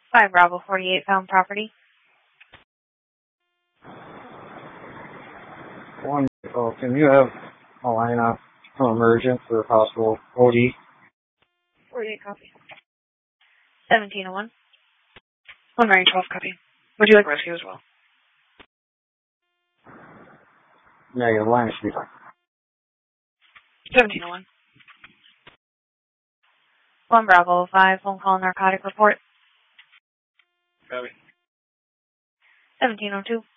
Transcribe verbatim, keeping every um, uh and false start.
five Bravo forty-eight found property. One, oh, can you have a line off from emergent for possible O D? forty-eight copy. seventeen oh one. one Mary twelve copy. Would you like rescue as well? Negative, line speed. seventeen oh one. one Bravo five, phone call narcotic report. Copy. seventeen oh two.